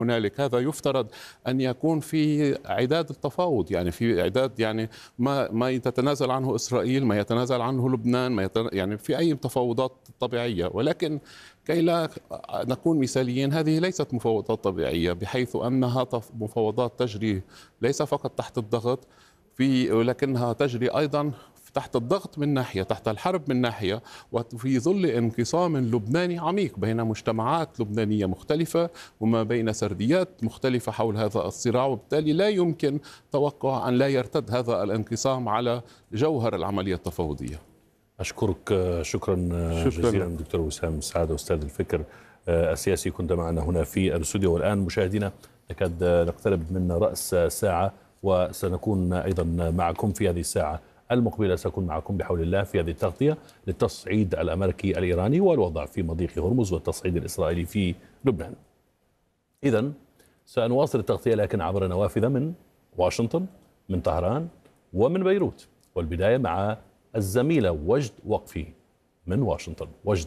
هنالك. هذا يفترض أن يكون في إعداد التفاوض، يعني في إعداد، يعني ما تتنازل عنه إسرائيل، ما يتنازل عنه لبنان، يعني في أي تفاوضات طبيعية. ولكن كي لا نكون مثاليين، هذه ليست مفاوضات طبيعية، بحيث أنها مفاوضات تجري ليس فقط تحت الضغط، ولكنها تجري أيضا تحت الضغط من ناحية، تحت الحرب من ناحية، وفي ظل انقسام لبناني عميق بين مجتمعات لبنانية مختلفة وما بين سرديات مختلفة حول هذا الصراع. وبالتالي لا يمكن توقع أن لا يرتد هذا الانقسام على جوهر العملية التفاوضية. أشكرك شكرا جزيلا دكتور وسام سعادة، أستاذ الفكر السياسي، كنت معنا هنا في الاستوديو. والآن مشاهدينا نكاد نقترب من رأس ساعة، وسنكون أيضا معكم في هذه الساعة المقبلة. سأكون معكم بحول الله في هذه التغطية للتصعيد الأمريكي الإيراني والوضع في مضيق هرمز والتصعيد الإسرائيلي في لبنان. إذن سنواصل التغطية لكن عبر نوافذ من واشنطن، من طهران، ومن بيروت. والبداية مع الزميلة وجد وقفي من واشنطن. وجد.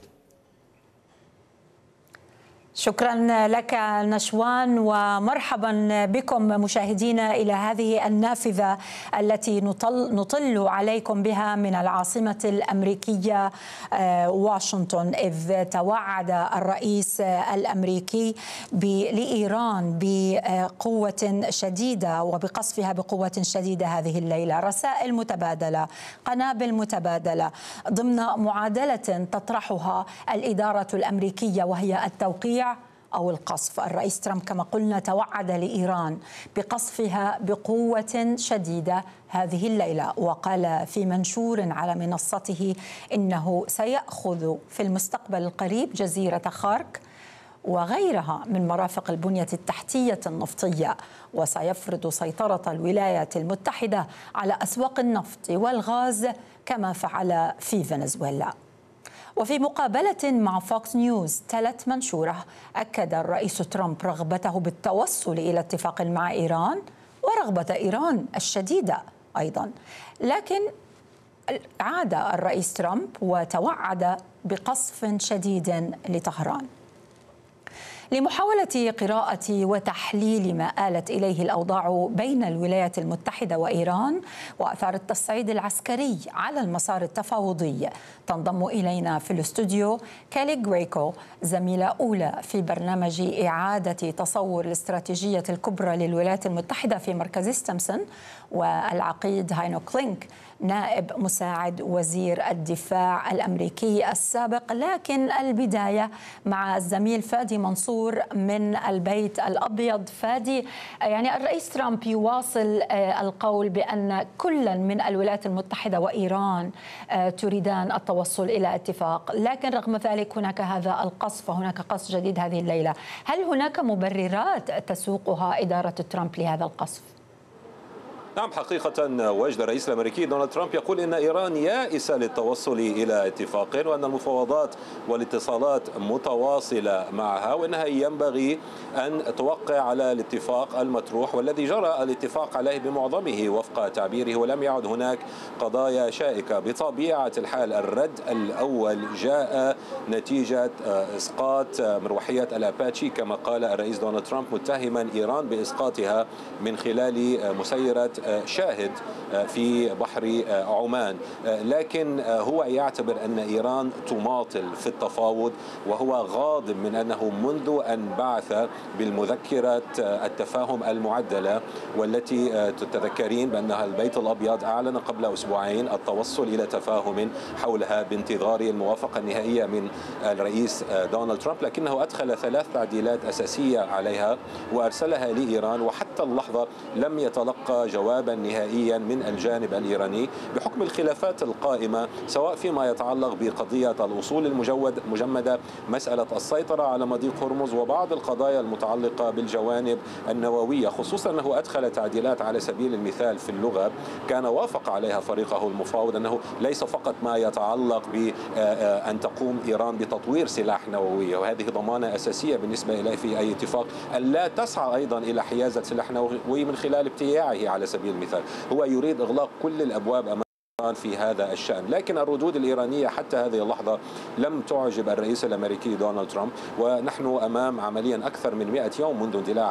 شكرا لك نشوان، ومرحبا بكم مشاهدينا إلى هذه النافذة التي نطل عليكم بها من العاصمة الأمريكية واشنطن، إذ توعد الرئيس الأمريكي لإيران بقوة شديدة وبقصفها بقوة شديدة هذه الليلة. رسائل متبادلة، قنابل متبادلة ضمن معادلة تطرحها الإدارة الأمريكية، وهي التوقيع أو القصف. الرئيس ترامب كما قلنا توعد لإيران بقصفها بقوة شديدة هذه الليلة، وقال في منشور على منصته إنه سيأخذ في المستقبل القريب جزيرة خارك وغيرها من مرافق البنية التحتية النفطية، وسيفرض سيطرة الولايات المتحدة على أسواق النفط والغاز كما فعل في فنزويلا. وفي مقابلة مع فوكس نيوز تلت منشوره، أكد الرئيس ترامب رغبته بالتوصل إلى اتفاق مع إيران ورغبة إيران الشديدة أيضا، لكن عاد الرئيس ترامب وتوعد بقصف شديد لطهران. لمحاولة قراءة وتحليل ما آلت إليه الأوضاع بين الولايات المتحدة وإيران وآثار التصعيد العسكري على المسار التفاوضي، تنضم إلينا في الاستوديو كالي غريكو، زميلة أولى في برنامج إعادة تصور الاستراتيجية الكبرى للولايات المتحدة في مركز ستامسون، والعقيد هاينو كلينك، نائب مساعد وزير الدفاع الأمريكي السابق. لكن البداية مع الزميل فادي منصور من البيت الأبيض. فادي، يعني الرئيس ترامب يواصل القول بأن كلا من الولايات المتحدة وإيران تريدان التوصل إلى اتفاق، لكن رغم ذلك هناك هذا القصف وهناك قصف جديد هذه الليلة. هل هناك مبررات تسوقها إدارة ترامب لهذا القصف؟ نعم، حقيقة وجد الرئيس الأمريكي دونالد ترامب يقول إن إيران يائسة للتوصل إلى اتفاق، وأن المفاوضات والاتصالات متواصلة معها، وأنها ينبغي أن توقع على الاتفاق المطروح والذي جرى الاتفاق عليه بمعظمه وفق تعبيره، ولم يعد هناك قضايا شائكة. بطبيعة الحال الرد الأول جاء نتيجة إسقاط مروحية الأباتشي كما قال الرئيس دونالد ترامب، متهما إيران بإسقاطها من خلال مسيرة شاهد في بحر عمان. لكن هو يعتبر أن إيران تماطل في التفاوض، وهو غاضب من أنه منذ أن بعث بالمذكرة التفاهم المعدلة، والتي تتذكرين بأنها البيت الأبيض أعلن قبل أسبوعين التوصل إلى تفاهم حولها بانتظار الموافقة النهائية من الرئيس دونالد ترامب، لكنه أدخل 3 تعديلات أساسية عليها وأرسلها لإيران، وحتى اللحظة لم يتلقى جوابا نهائيا من الجانب الإيراني بحكم الخلافات القائمة، سواء فيما يتعلق بقضية الأصول المجمدة، مسألة السيطرة على مضيق هرمز، وبعض القضايا المتعلقة بالجوانب النووية، خصوصا أنه أدخل تعديلات على سبيل المثال في اللغة كان وافق عليها فريقه المفاوض، أنه ليس فقط ما يتعلق بأن تقوم إيران بتطوير سلاح نووي، وهذه ضمانة أساسية بالنسبة إليه في أي اتفاق، أن لا تسعى أيضا إلى حيازة سلاح نووي من خلال ابتياعه على سبيل المثال. هو يريد إغلاق كل الأبواب أمام في هذا الشأن، لكن الردود الإيرانية حتى هذه اللحظة لم تعجب الرئيس الأمريكي دونالد ترامب، ونحن أمام عمليا أكثر من 100 يوم منذ اندلاع